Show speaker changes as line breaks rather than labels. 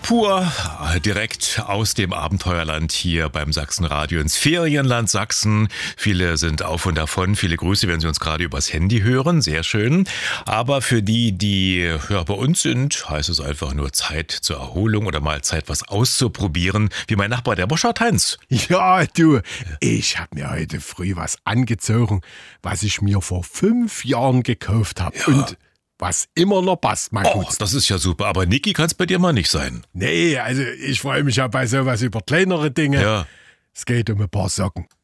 Pur direkt aus dem Abenteuerland hier beim Sachsenradio ins Ferienland Sachsen. Viele sind auf und davon. Viele Grüße, wenn Sie uns gerade übers Handy hören. Sehr schön. Aber für die bei uns sind, heißt es einfach nur Zeit zur Erholung oder mal Zeit, was auszuprobieren. Wie mein Nachbar, der Burkhard Heinz.
Ja, du, ich habe mir heute früh was angezogen, was ich mir vor 5 Jahren gekauft habe.
Ja.
Und was immer noch passt, mein
Oh,
Gutes.
das ist ja super. Aber Niki kann es bei dir mal nicht sein.
Nee, also ich freue mich ja bei sowas über kleinere Dinge.
Ja.
Es geht um ein paar Socken.